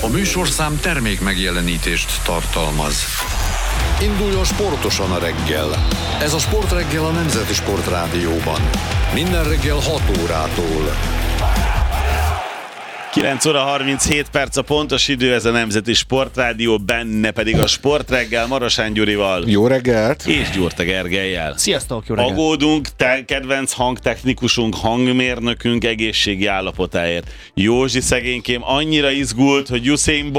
A műsorszám termék megjelenítést tartalmaz. Induljon sportosan a reggel. Ez a Sportreggel a Nemzeti Sportrádióban. Minden reggel 6 órától. 9 óra 37 perc a pontos idő, ez a Nemzeti Sportrádió, benne pedig a Sportreggel Marosán Gyurival. Jó reggelt! És Gyurta Gergellyel. Sziasztok, jó reggelt! Aggódunk kedvenc hangtechnikusunk, hangmérnökünk egészségi állapotáért. Józsi szegénykém annyira izgult, hogy Usain